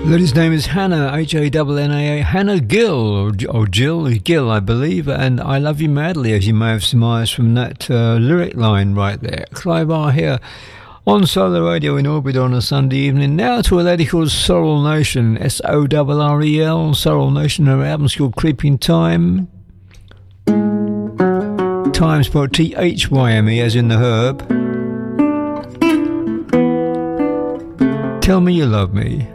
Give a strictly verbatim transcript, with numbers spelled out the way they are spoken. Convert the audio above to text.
Lady's name is Hannah, H A N N A A, Hannah Gill, or Jill Gill, I believe, and I Love You Madly, as you may have surmised from that uh, lyric line right there. Clive R here on Solar Radio in orbit on a Sunday evening. Now to a lady called Sorrel Nation, S O R R E L, Sorrel Nation. Her album's called Creeping Time. Time spelled T H Y M E, as in the herb. Tell me you love me.